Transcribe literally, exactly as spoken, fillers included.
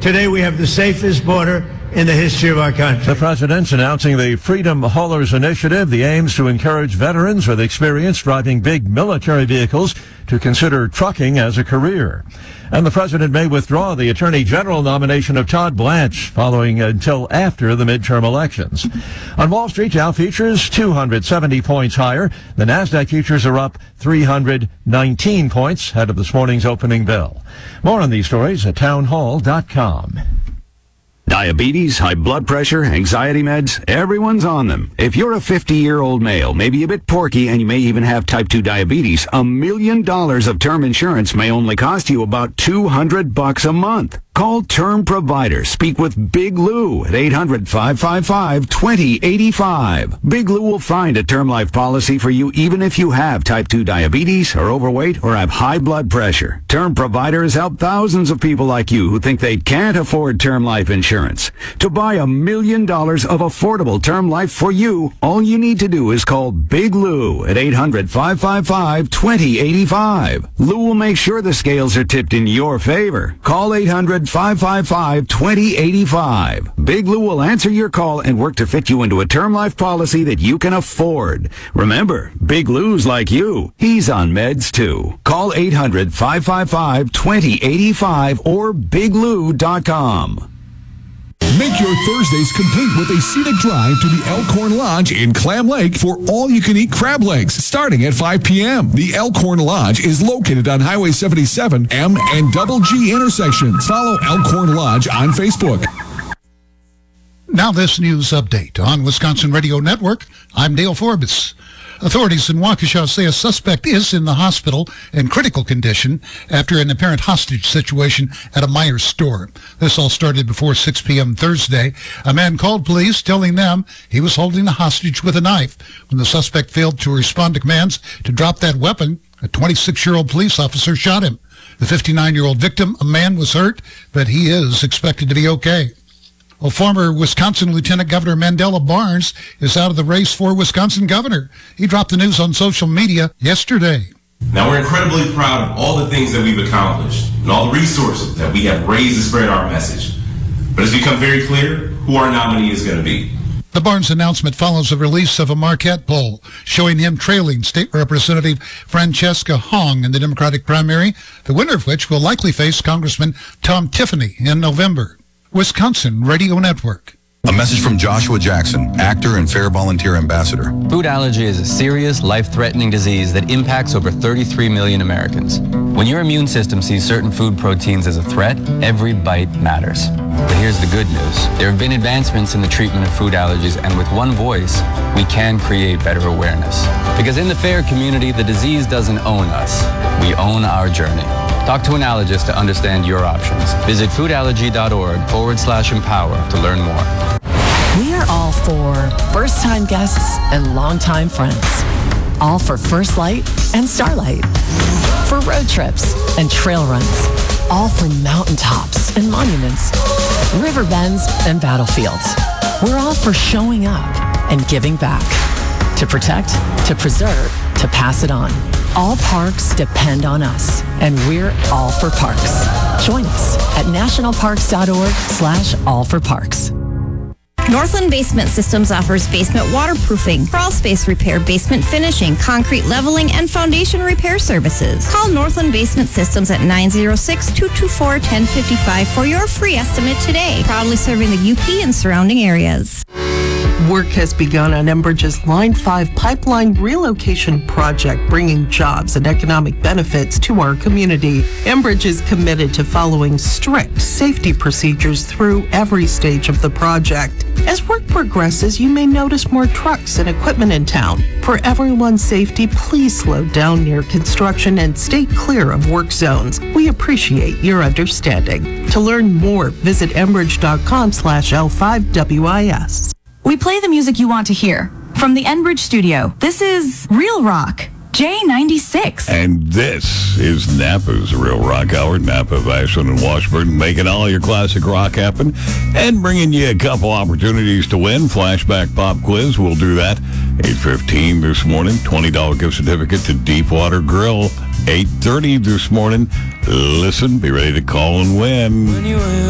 Today we have the safest border in the history of our country. The president's announcing the Freedom Haulers Initiative. The aims to encourage veterans with experience driving big military vehicles to consider trucking as a career. And the president may withdraw the Attorney General nomination of Todd Blanche following until after the midterm elections. On Wall Street, Dow futures two hundred seventy points higher. The NASDAQ futures are up three hundred nineteen points ahead of this morning's opening bell. More on these stories at townhall dot com. Diabetes, high blood pressure, anxiety meds, everyone's on them. If you're a fifty-year-old male, maybe a bit porky, and you may even have type two diabetes, a million dollars of term insurance may only cost you about two hundred bucks a month. Call Term Provider. Speak with Big Lou at eight hundred, five five five, two zero eight five. Big Lou will find a term life policy for you even if you have type two diabetes, are overweight, or have high blood pressure. Term Provider has helped thousands of people like you who think they can't afford term life insurance. To buy a million dollars of affordable term life for you, all you need to do is call Big Lou at eight hundred, five five five, two zero eight five. Lou will make sure the scales are tipped in your favor. Call eight hundred, five five five, two zero eight five. Big Lou will answer your call and work to fit you into a term life policy that you can afford. Remember, Big Lou's like you. He's on meds too. Call eight hundred, five five five, two zero eight five or big lou dot com. Make your Thursdays complete with a scenic drive to the Elkhorn Lodge in Clam Lake for all-you-can-eat crab legs starting at five p.m. The Elkhorn Lodge is located on Highway seventy-seven, M and Double G intersections. Follow Elkhorn Lodge on Facebook. Now this news update on Wisconsin Radio Network. I'm Dale Forbes. Authorities in Waukesha say a suspect is in the hospital in critical condition after an apparent hostage situation at a Meijer store. This all started before six p.m. Thursday. A man called police telling them he was holding a hostage with a knife. When the suspect failed to respond to commands to drop that weapon, a twenty-six-year-old police officer shot him. The fifty-nine-year-old victim, a man, was hurt, but he is expected to be okay. Well, former Wisconsin Lieutenant Governor Mandela Barnes is out of the race for Wisconsin governor. He dropped the news on social media yesterday. Now, we're incredibly proud of all the things that we've accomplished and all the resources that we have raised to spread our message. But it's become very clear who our nominee is going to be. The Barnes announcement follows the release of a Marquette poll showing him trailing State Representative Francesca Hong in the Democratic primary, the winner of which will likely face Congressman Tom Tiffany in November. Wisconsin Radio Network. A message from Joshua Jackson, actor and Fair Volunteer Ambassador. Food allergy is a serious, life-threatening disease that impacts over thirty-three million Americans. When your immune system sees certain food proteins as a threat, every bite matters. But here's the good news. There have been advancements in the treatment of food allergies, and with one voice, we can create better awareness. Because in the FAIR community, the disease doesn't own us. We own our journey. Talk to an allergist to understand your options. Visit foodallergy.org forward slash empower to learn more. We are all for first-time guests and longtime friends. All for First Light and Starlight. For road trips and trail runs. All for mountaintops and monuments. River bends and battlefields. We're all for showing up and giving back. To protect, to preserve, to pass it on. All parks depend on us, and we're all for parks. Join us at nationalparks.org slash all for parks. Northland Basement Systems offers basement waterproofing, crawl space repair, basement finishing, concrete leveling, and foundation repair services. Call Northland Basement Systems at nine oh six, two two four, one oh five five for your free estimate today. Proudly serving the U P and surrounding areas. Work has begun on Enbridge's Line five pipeline relocation project, bringing jobs and economic benefits to our community. Enbridge is committed to following strict safety procedures through every stage of the project. As work progresses, you may notice more trucks and equipment in town. For everyone's safety, please slow down near construction and stay clear of work zones. We appreciate your understanding. To learn more, visit enbridge.com slash L5WIS. We play the music you want to hear. From the Enbridge studio, this is Real Rock, J ninety-six. And this is Napa's Real Rock Hour. Napa, Ashland, and Washburn, making all your classic rock happen and bringing you a couple opportunities to win. Flashback pop quiz, we'll do that. eight fifteen this morning, twenty dollars gift certificate to Deepwater Grill. eight thirty this morning. Listen, be ready to call and win.